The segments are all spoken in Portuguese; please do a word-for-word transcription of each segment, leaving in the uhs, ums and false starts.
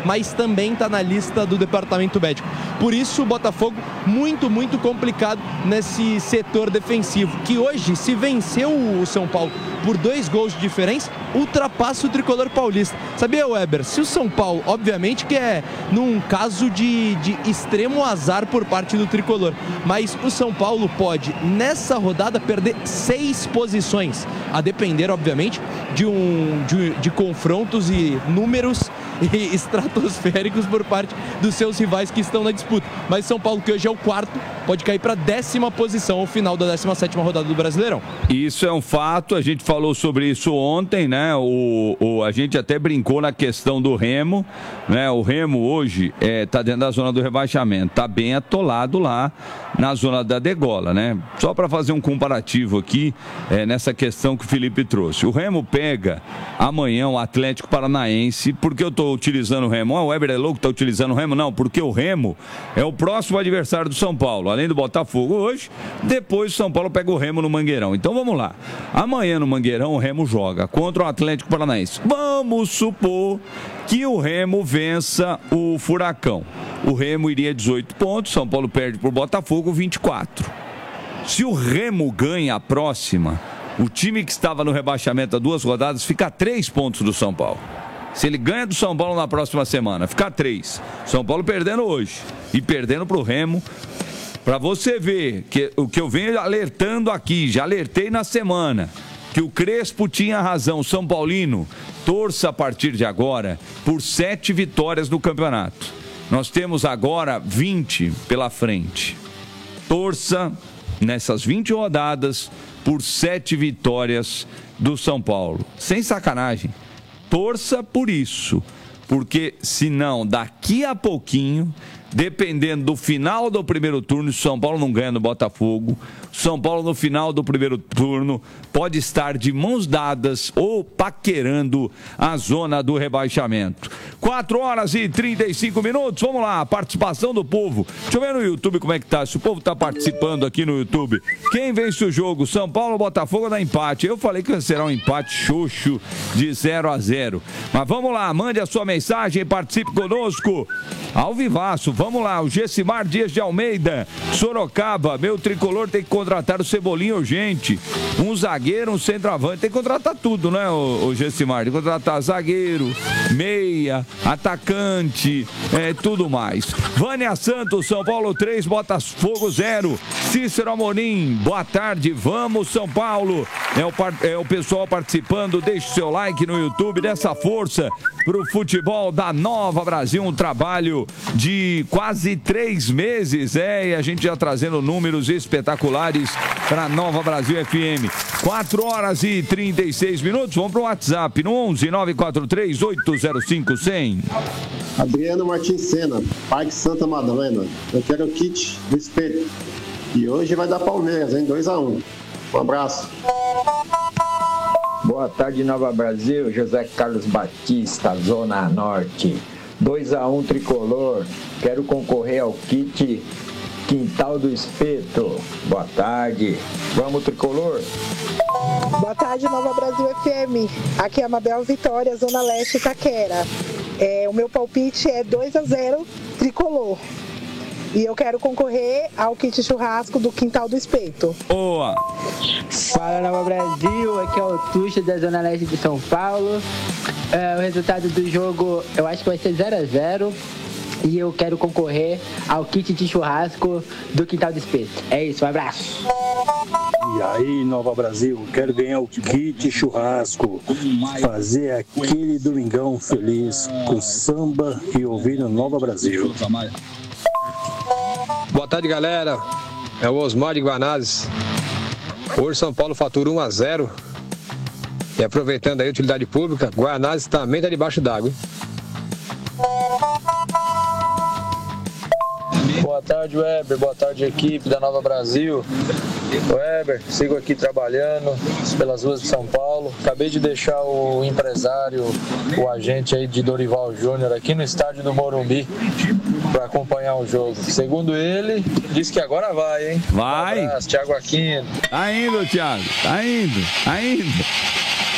mas também está na lista do departamento médico. Por isso o Botafogo muito, muito complicado nesse setor defensivo, que hoje, se venceu o São Paulo por dois gols de diferença, ultrapassa o tricolor paulista. Sabia, Weber? Se o São Paulo, obviamente que é num caso de, de extremo azar por parte do tricolor, mas o São Paulo pode, nessa rodada, perder seis posições, a depender, obviamente, de, um, de, de confrontos e números e estratosféricos por parte dos seus rivais que estão na disputa. Mas São Paulo, que hoje é o quarto, pode cair para a décima posição ao final da décima sétima rodada do Brasileirão. Isso é um fato, a gente falou sobre isso ontem, né? O, o, a gente até brincou na questão do Remo, né? O Remo hoje está é, dentro da zona do rebaixamento, está bem atolado lá na zona da degola, né? Só para fazer um comparativo aqui, é, nessa questão que o Felipe trouxe. O Remo pega amanhã o Atlético Paranaense, porque eu estou utilizando o Remo. Ah, o Weber é louco, está utilizando o Remo? Não, porque o Remo é o próximo adversário do São Paulo, além do Botafogo hoje. Depois o São Paulo pega o Remo no Mangueirão. Então vamos lá. Amanhã no Mangueirão o Remo joga contra o Atlético Paranaense. Vamos supor que o Remo vença o Furacão. O Remo iria dezoito pontos, São Paulo perde por Botafogo vinte e quatro. Se o Remo ganha a próxima, o time que estava no rebaixamento há duas rodadas fica a três pontos do São Paulo. Se ele ganha do São Paulo na próxima semana, fica a três. São Paulo perdendo hoje e perdendo para o Remo. Para você ver que o que eu venho alertando aqui, já alertei na semana, que o Crespo tinha razão. São Paulino, torça a partir de agora por sete vitórias no campeonato. Nós temos agora vinte pela frente. Torça nessas vinte rodadas por sete vitórias do São Paulo. Sem sacanagem. Torça por isso, porque senão daqui a pouquinho, dependendo do final do primeiro turno, se o São Paulo não ganha no Botafogo, São Paulo no final do primeiro turno pode estar de mãos dadas ou paquerando a zona do rebaixamento. quatro horas e trinta e cinco minutos, vamos lá, participação do povo. Deixa eu ver no YouTube como é que tá, se o povo tá participando aqui no YouTube. Quem vence o jogo, São Paulo ou Botafogo, dá empate? Eu falei que será um empate xoxo de zero a zero. Mas vamos lá, mande a sua mensagem, participe conosco. Ao vivaço, vamos lá, o Gessimar Dias de Almeida, Sorocaba, meu tricolor tem que contratar o Cebolinha urgente, um zagueiro, um centroavante, tem que contratar tudo, né, o, o Gessimar, tem que contratar zagueiro, meia, atacante, é, tudo mais. Vânia Santos, São Paulo três, Botafogo zero, Cícero Amorim, boa tarde, vamos São Paulo, é o, é o pessoal participando, deixe seu like no YouTube, dessa força pro futebol da Nova Brasil, um trabalho de quase três meses, é, e a gente já trazendo números espetaculares para a Nova Brasil F M. quatro horas e trinta e seis minutos, vamos para o WhatsApp no onze nove quatro três oito zero cinco cem. Adriano Martins Sena, Parque Santa Madalena, eu quero o kit do espelho. E hoje vai dar Palmeiras, hein? dois a um. Um abraço. Boa tarde, Nova Brasil. José Carlos Batista, Zona Norte. dois a um tricolor. Quero concorrer ao kit Quintal do Espeto. Boa tarde. Vamos, tricolor. Boa tarde, Nova Brasil F M. Aqui é a Mabel Vitória, Zona Leste, Itaquera. É, o meu palpite é dois a zero tricolor. E eu quero concorrer ao kit churrasco do Quintal do Espeto. Boa! Fala, Nova Brasil, aqui é o Tuxa da Zona Leste de São Paulo. É, o resultado do jogo eu acho que vai ser zero a zero. E eu quero concorrer ao kit de churrasco do Quintal do Espeto. É isso, um abraço. E aí, Nova Brasil, quero ganhar o kit churrasco, fazer aquele domingão feliz com samba e ouvindo Nova Brasil. Boa tarde, galera. É o Osmar de Guanazes. Hoje São Paulo fatura um a zero. E aproveitando aí a utilidade pública, Guanazes também está debaixo d'água. Boa tarde, Weber. Boa tarde, equipe da Nova Brasil. Weber, sigo aqui trabalhando pelas ruas de São Paulo. Acabei de deixar o empresário, o agente aí de Dorival Júnior aqui no estádio do Morumbi para acompanhar o jogo. Segundo ele, disse que agora vai, hein? Vai. Um abraço, Thiago Aquino. Tá indo, Thiago. Tá indo. Tá indo.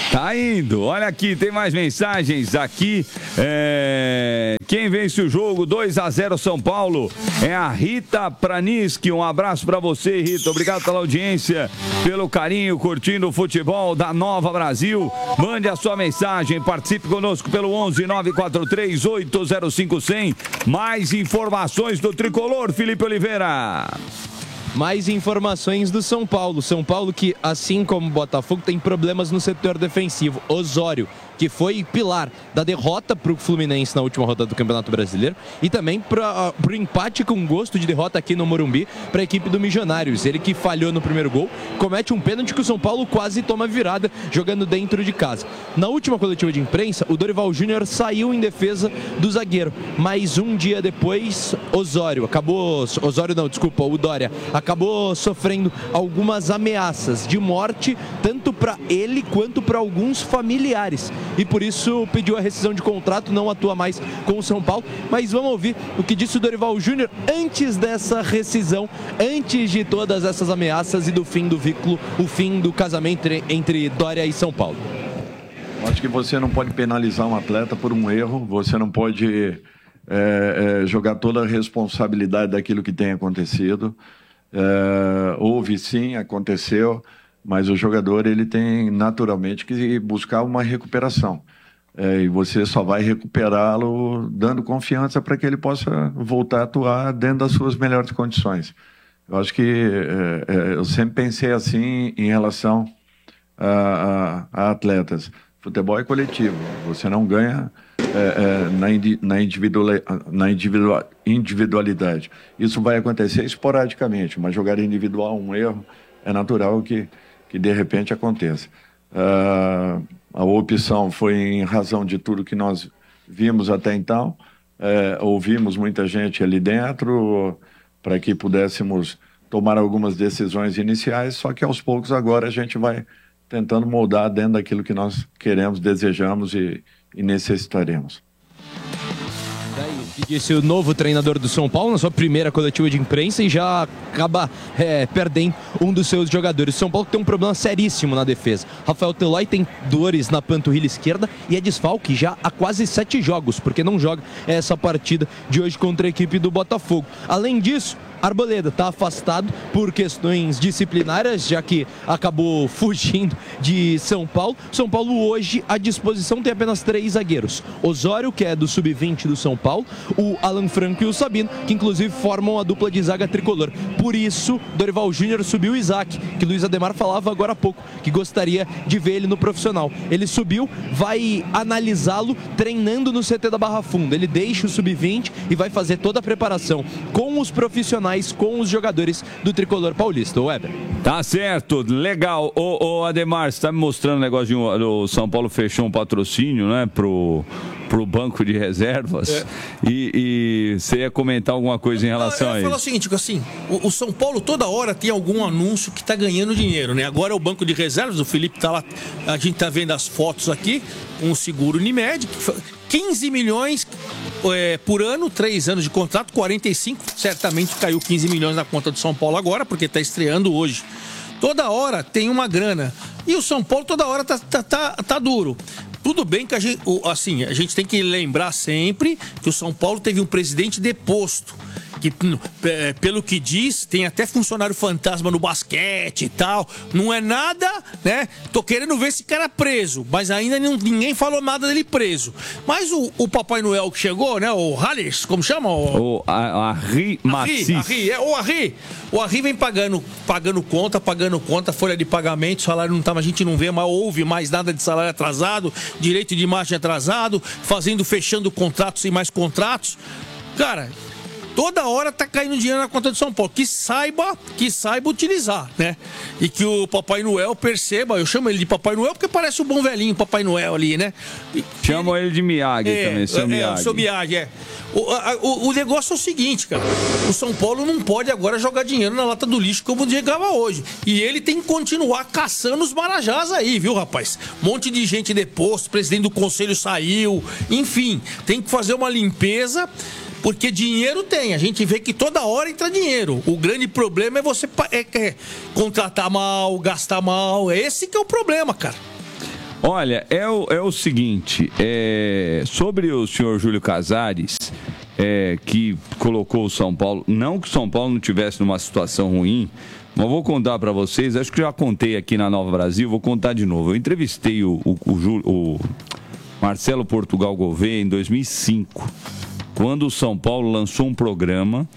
Tá indo. Olha aqui, tem mais mensagens aqui. É... Quem vence o jogo? dois a zero São Paulo. É a Rita Praniski. Um abraço pra você, Rita. Obrigado pela audiência, pelo carinho, curtindo o futebol da Nova Brasil. Mande a sua mensagem. Participe conosco pelo onze nove quatro três oito zero cinco zero zero. Mais informações do Tricolor, Felipe Oliveira. Mais informações do São Paulo. São Paulo que, assim como o Botafogo, tem problemas no setor defensivo. Osório, que foi pilar da derrota para o Fluminense na última rodada do Campeonato Brasileiro e também para o empate com gosto de derrota aqui no Morumbi para a equipe do Milionários. Ele que falhou no primeiro gol, comete um pênalti que o São Paulo quase toma virada jogando dentro de casa. Na última coletiva de imprensa, o Dorival Júnior saiu em defesa do zagueiro, mas um dia depois, Osório acabou... Osório não, desculpa, o Dória acabou sofrendo algumas ameaças de morte, tanto para ele quanto para alguns familiares. E por isso pediu a rescisão de contrato, não atua mais com o São Paulo. Mas vamos ouvir o que disse o Dorival Júnior antes dessa rescisão, antes de todas essas ameaças e do fim do vínculo, o fim do casamento entre Dória e São Paulo. Acho que você não pode penalizar um atleta por um erro, você não pode é, é, jogar toda a responsabilidade daquilo que tem acontecido. É, houve sim, aconteceu, mas o jogador ele tem naturalmente que buscar uma recuperação. É, e você só vai recuperá-lo dando confiança para que ele possa voltar a atuar dentro das suas melhores condições. Eu acho que é, é, eu sempre pensei assim em relação a, a, a atletas. Futebol é coletivo, você não ganha é, é, na, indi, na, individual, na individual, individualidade. Isso vai acontecer esporadicamente, uma jogada individual, um erro, é natural que, que de repente aconteça. Uh, a opção foi em razão de tudo que nós vimos até então, é, ouvimos muita gente ali dentro para que pudéssemos tomar algumas decisões iniciais, só que aos poucos agora a gente vai tentando moldar dentro daquilo que nós queremos, desejamos e, e necessitaremos. Que disse o novo treinador do São Paulo na sua primeira coletiva de imprensa e já acaba é, perdendo um dos seus jogadores. O São Paulo tem um problema seríssimo na defesa. Rafael Telói tem dores na panturrilha esquerda e é desfalque já há quase sete jogos, porque não joga essa partida de hoje contra a equipe do Botafogo. Além disso, Arboleda está afastado por questões disciplinares, já que acabou fugindo de São Paulo. São Paulo hoje, à disposição, tem apenas três zagueiros. Osório, que é do sub vinte do São Paulo, o Alan Franco e o Sabino, que inclusive formam a dupla de zaga tricolor. Por isso, Dorival Júnior subiu o Isaac, que Luiz Ademar falava agora há pouco, que gostaria de ver ele no profissional. Ele subiu, vai analisá-lo treinando no C T da Barra Funda. Ele deixa o sub vinte e vai fazer toda a preparação com os profissionais, com os jogadores do tricolor paulista. O Weber. Tá certo, legal. Ô, ô Ademar, você tá me mostrando o negócio de um, o São Paulo fechou um patrocínio, né, pro, pro banco de reservas. É. E, e você ia comentar alguma coisa em relação a isso? Eu ia falar o seguinte, assim, o, o São Paulo toda hora tem algum anúncio que tá ganhando dinheiro, né? Agora é o banco de reservas, o Felipe tá lá, a gente tá vendo as fotos aqui, um seguro Unimed, quinze milhões é, por ano, três anos de contrato, quarenta e cinco, certamente caiu quinze milhões na conta do São Paulo agora, porque está estreando hoje. Toda hora tem uma grana. E o São Paulo toda hora tá, tá, tá, tá duro. Tudo bem que a gente, assim, a gente tem que lembrar sempre que o São Paulo teve um presidente deposto, que é, pelo que diz, tem até funcionário fantasma no basquete e tal. Não é nada, né? Tô querendo ver esse cara preso, mas ainda não, ninguém falou nada dele preso. Mas o, o Papai Noel que chegou, né? O Halles, como chama? O Arri Massis. Arri, é, o Arri. O Arri vem pagando, pagando conta, pagando conta, folha de pagamento, salário não tá, a gente não vê, mas ouve mais nada de salário atrasado, direito de imagem atrasado, fazendo, fechando contratos e mais contratos. Cara, toda hora tá caindo dinheiro na conta do São Paulo. Que saiba, que saiba utilizar, né? E que o Papai Noel perceba, eu chamo ele de Papai Noel porque parece o bom velhinho Papai Noel ali, né? E, Chamo ele, ele de Miyagi é, também, seu é, Miyagi. É, o seu Miyagi, é. O, a, o, o negócio é o seguinte, cara. O São Paulo não pode agora jogar dinheiro na lata do lixo como jogava hoje. E ele tem que continuar caçando os marajás aí, viu, rapaz? Um monte de gente deposto, o presidente do conselho saiu, enfim, tem que fazer uma limpeza. Porque dinheiro tem, a gente vê que toda hora entra dinheiro. O grande problema é você é, é, contratar mal, gastar mal. Esse que é o problema, cara. Olha, é o, é o seguinte, é, sobre o senhor Júlio Casares, é, que colocou o São Paulo, não que o São Paulo não tivesse numa situação ruim, mas vou contar para vocês, acho que já contei aqui na Nova Brasil, vou contar de novo. Eu entrevistei o, o, o, o Marcelo Portugal Gouveia em dois mil e cinco, quando o São Paulo lançou um programa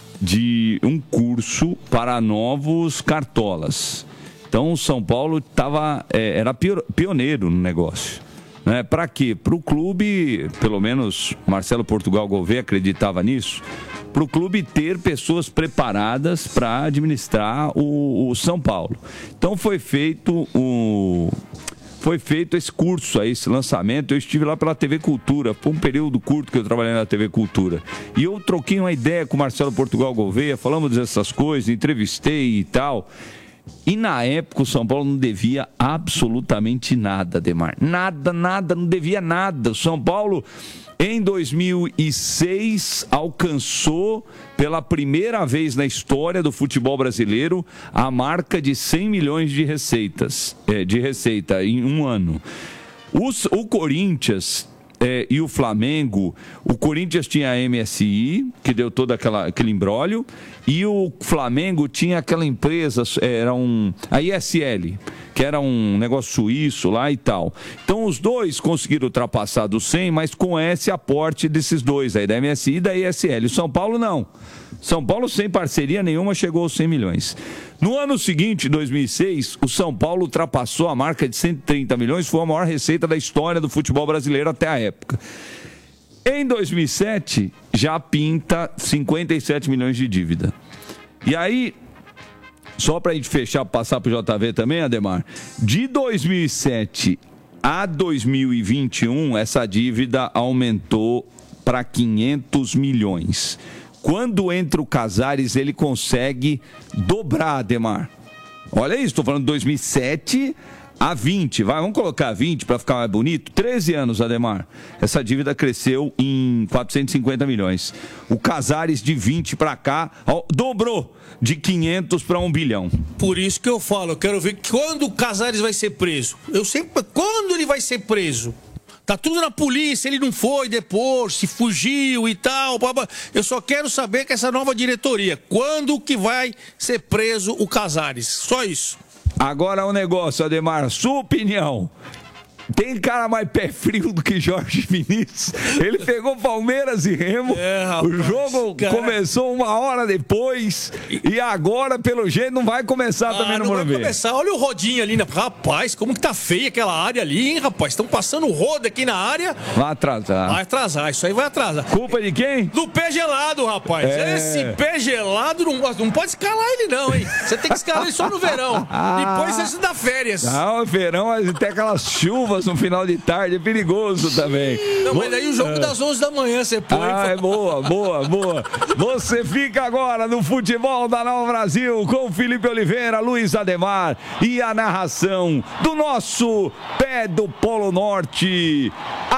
de um curso para novos cartolas. Então o São Paulo tava, é, era pioneiro no negócio. Né? Para quê? Para o clube, pelo menos Marcelo Portugal Gouveia acreditava nisso, para o clube ter pessoas preparadas para administrar o, o São Paulo. Então foi feito o... Foi feito esse curso aí, esse lançamento. Eu estive lá pela T V Cultura, foi um período curto que eu trabalhei na T V Cultura. E eu troquei uma ideia com o Marcelo Portugal Gouveia, falamos dessas coisas, entrevistei e tal. E na época o São Paulo não devia absolutamente nada, Ademar. Nada, nada, não devia nada. O São Paulo, em dois mil e seis, alcançou pela primeira vez na história do futebol brasileiro a marca de cem milhões de receitas, é, de receita em um ano. Os, o Corinthians é, e o Flamengo, o Corinthians tinha a M S I, que deu todo aquela, aquele imbróglio, e o Flamengo tinha aquela empresa, era um, a I S L, que era um negócio suíço lá e tal. Então os dois conseguiram ultrapassar dos cem, mas com esse aporte desses dois aí, da M S I e da I S L. O São Paulo não. São Paulo, sem parceria nenhuma, chegou aos cem milhões. No ano seguinte, dois mil e seis, o São Paulo ultrapassou a marca de cento e trinta milhões, foi a maior receita da história do futebol brasileiro até a época. Em dois mil e sete, já pinta cinquenta e sete milhões de dívida. E aí, só para a gente fechar, passar para o J V também, Ademar, de dois mil e sete a dois mil e vinte e um, essa dívida aumentou para quinhentos milhões. Quando entra o Casares, ele consegue dobrar, Ademar. Olha isso, estou falando de dois mil e sete a vinte, vai, vamos colocar vinte para ficar mais bonito. treze anos, Ademar. Essa dívida cresceu em quatrocentos e cinquenta milhões. O Casares de vinte para cá ó, dobrou de quinhentos para um bilhão. Por isso que eu falo, eu quero ver quando o Casares vai ser preso. Eu sempre, quando ele vai ser preso? Tá tudo na polícia, ele não foi depois, se fugiu e tal. Eu só quero saber que essa nova diretoria, quando que vai ser preso o Casares? Só isso. Agora o negócio, Ademar, sua opinião. Tem cara mais pé frio do que Jorge Vinícius. Ele pegou Palmeiras e Remo. É, rapaz, o jogo cara... começou uma hora depois. E agora, pelo jeito, não vai começar ah, também no Morumbi. Não vai começar. Olha o rodinho ali. Na... Rapaz, como que tá feia aquela área ali, hein, rapaz? Estão passando o rodo aqui na área. Vai atrasar. Vai atrasar. Isso aí vai atrasar. Culpa de quem? Do pé gelado, rapaz. É... Esse pé gelado não, não pode escalar ele não, hein? Você tem que escalar ele só no verão. Depois você dá férias. Não, verão tem aquelas chuvas no final de tarde, é perigoso também. Não, mas daí o jogo é. das onze da manhã você põe. Ah, é boa, boa, boa. Você fica agora no Futebol da Nova Brasil com Felipe Oliveira, Luiz Ademar e a narração do nosso pé do Polo Norte,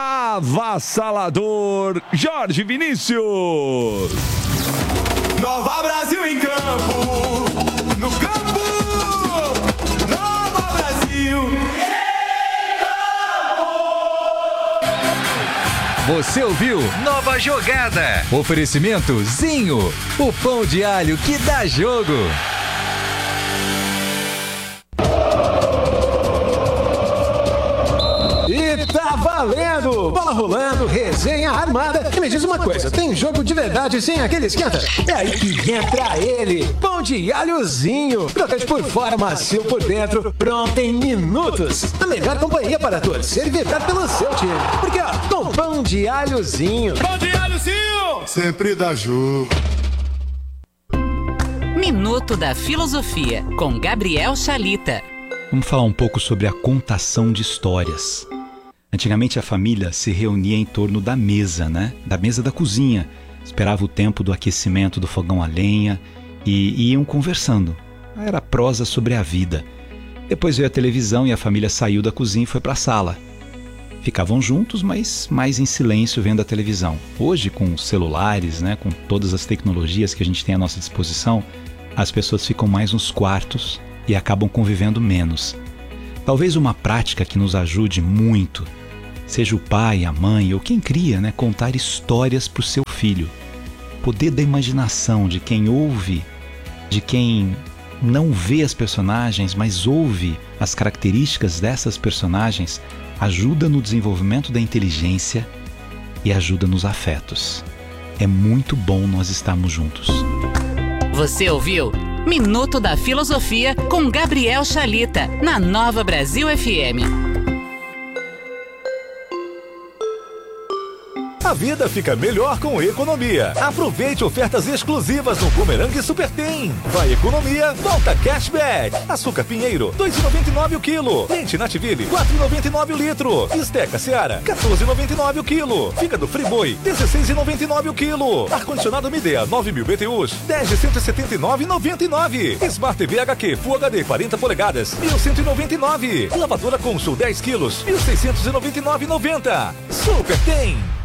avassalador, Jorge Vinícius. Nova Brasil em campo, no campo, Nova Brasil. Você ouviu Nova Jogada. Oferecimento Zinho, o pão de alho que dá jogo. E tá valendo! Bola rolando, resenha armada. E me diz uma coisa, tem jogo de verdade sem aquele esquenta? É aí que entra ele, pão de alhozinho. Crocante por fora, macio por dentro, pronto em minutos. A melhor companhia para torcer e vibrar pelo seu time. Porque, ó, com pão de alhozinho. Pão de alhozinho! Sempre dá jogo. Minuto da Filosofia, com Gabriel Chalita. Vamos falar um pouco sobre a contação de histórias. Antigamente a família se reunia em torno da mesa, né? Da mesa da cozinha. Esperava o tempo do aquecimento do fogão a lenha e, e iam conversando. Era prosa sobre a vida. Depois veio a televisão e a família saiu da cozinha e foi para a sala. Ficavam juntos, mas mais em silêncio vendo a televisão. Hoje, com os celulares, né? Com todas as tecnologias que a gente tem à nossa disposição, as pessoas ficam mais nos quartos e acabam convivendo menos. Talvez uma prática que nos ajude muito seja o pai, a mãe ou quem cria, né, contar histórias para o seu filho. O poder da imaginação de quem ouve, de quem não vê as personagens, mas ouve as características dessas personagens, ajuda no desenvolvimento da inteligência e ajuda nos afetos. É muito bom nós estarmos juntos. Você ouviu Minuto da Filosofia com Gabriel Chalita, na Nova Brasil F M. A vida fica melhor com economia. Aproveite ofertas exclusivas no Boomerang Super Tem. Vai economia, volta cashback. Açúcar Pinheiro, dois reais e noventa e nove centavos o quilo. Leite Nativille, quatro reais e noventa e nove centavos o litro. Esteca Seara, quatorze reais e noventa e nove centavos o quilo. Fígado Friboi, dezesseis reais e noventa e nove centavos o quilo. Ar-condicionado Midea, nove mil B T Us, dez de cento e setenta e nove reais e noventa e nove centavos. Smart T V H Q Full H D quarenta polegadas, mil cento e noventa e nove reais. Lavadora Consul dez quilos, mil seiscentos e noventa e nove reais e noventa centavos. Super Tem.